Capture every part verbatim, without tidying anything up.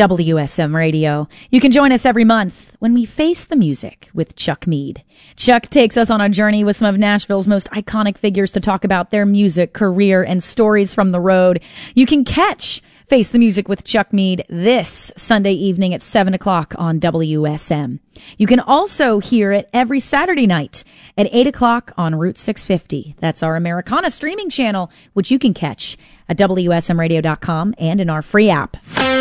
W S M Radio. You can join us every month when we face the music with Chuck Mead. Chuck takes us on a journey with some of Nashville's most iconic figures to talk about their music, career, and stories from the road. You can catch Face the Music with Chuck Mead this Sunday evening at seven o'clock on W S M. You can also hear it every Saturday night at eight o'clock on Route six fifty. That's our Americana streaming channel, which you can catch at W S M radio dot com and in our free app.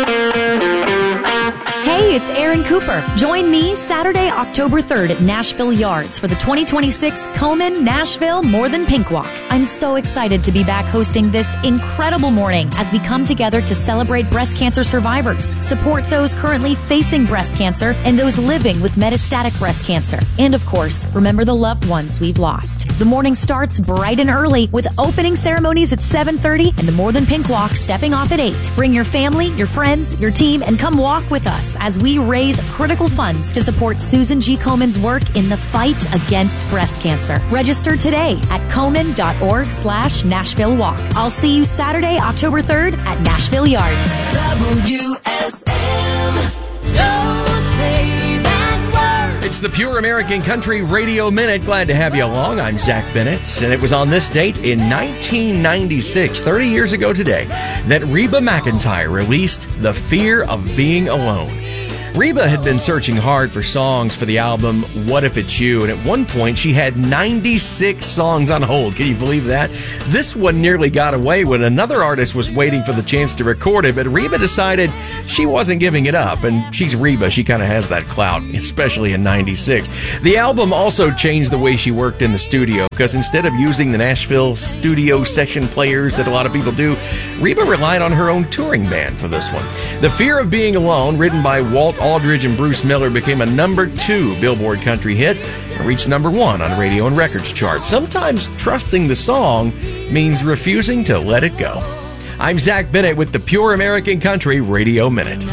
Hey, it's Aaron Cooper. Join me Saturday, October third at Nashville Yards for the twenty twenty-six Komen Nashville More Than Pink Walk. I'm so excited to be back hosting this incredible morning as we come together to celebrate breast cancer survivors, support those currently facing breast cancer, and those living with metastatic breast cancer. And of course, remember the loved ones we've lost. The morning starts bright and early with opening ceremonies at seven thirty and the More Than Pink Walk stepping off at eight. Bring your family, your friends, your team, and come walk with us as we raise critical funds to support Susan G. Komen's work in the fight against breast cancer. Register today at komen.org slash Nashville Walk. I'll see you Saturday, October third at Nashville Yards. W S M. Don't say that word. It's the Pure American Country Radio Minute. Glad to have you along. I'm Zach Bennett, and it was on this date in nineteen ninety-six, thirty years ago today, that Reba McEntire released The Fear of Being Alone. Reba had been searching hard for songs for the album What If It's You, and at one point she had ninety-six songs on hold. Can you believe that? This one nearly got away when another artist was waiting for the chance to record it, but Reba decided she wasn't giving it up, and she's Reba. She kind of has that clout, especially in ninety-six. The album also changed the way she worked in the studio, because instead of using the Nashville studio session players that a lot of people do, Reba relied on her own touring band for this one. The Fear of Being Alone, written by Walt Aldridge and Bruce Miller, became a number two Billboard country hit and reached number one on radio and records charts. Sometimes trusting the song means refusing to let it go. I'm Zach Bennett with the Pure American Country Radio Minute.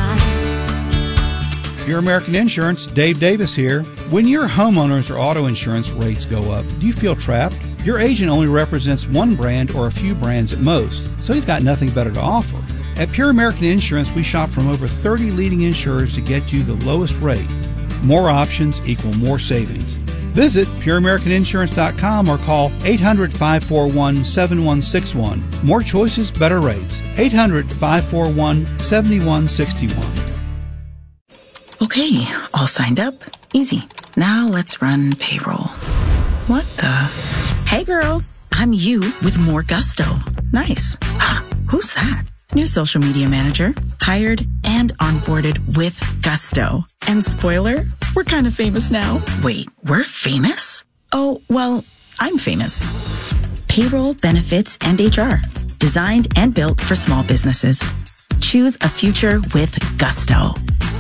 Pure American Insurance, Dave Davis here. When your homeowners or auto insurance rates go up, do you feel trapped? Your agent only represents one brand or a few brands at most, so he's got nothing better to offer. At Pure American Insurance, we shop from over thirty leading insurers to get you the lowest rate. More options equal more savings. Visit pure american insurance dot com or call eight hundred, five four one, seven one six one. More choices, better rates. eight hundred, five four one, seven one six one. Okay, all signed up. Easy. Now let's run payroll. What the? Hey girl, I'm you with more gusto. Nice. Huh, who's that? New social media manager, hired and onboarded with gusto. And spoiler, we're kind of famous now. Wait, we're famous? Oh, well, I'm famous. Payroll, benefits, and H R. Designed and built for small businesses. Choose a future with gusto.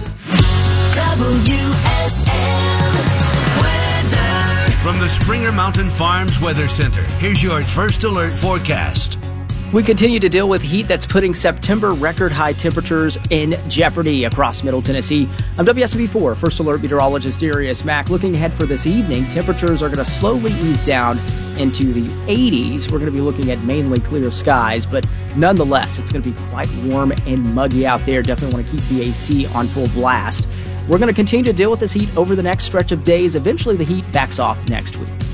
W S M weather. From the Springer Mountain Farms Weather Center, here's your first alert forecast. We continue to deal with heat that's putting September record high temperatures in jeopardy across Middle Tennessee. I'm W S M V four First Alert Meteorologist Darius Mack. Looking ahead for this evening, temperatures are going to slowly ease down into the eighties. We're going to be looking at mainly clear skies, but nonetheless, it's going to be quite warm and muggy out there. Definitely want to keep the A C on full blast. We're going to continue to deal with this heat over the next stretch of days. Eventually, the heat backs off next week.